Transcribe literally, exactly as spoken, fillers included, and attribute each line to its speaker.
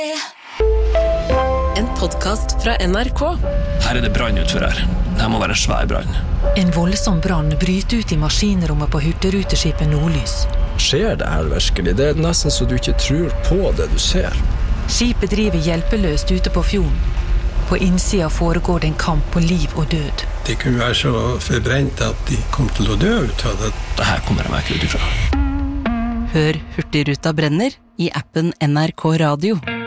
Speaker 1: En podcast fra N R K.
Speaker 2: Her er det brann utfor her. Det må være en svær brann.
Speaker 3: En voldsom brann bryter ut i maskinrommet på hurtigruteskipet Nordlys.
Speaker 4: Skjer det her virkelig? Det er nesten så du ikke tror på det du ser.
Speaker 3: Skipet driver hjelpeløst ute på fjorden. På innsida foregår det en kamp på liv og død.
Speaker 5: De kunne være så forbrent at de kom til å dø ut av det.
Speaker 2: Det her kommer jeg meg ikke ut ifra.
Speaker 1: Hør Hurtigruta brenner i appen N R K Radio.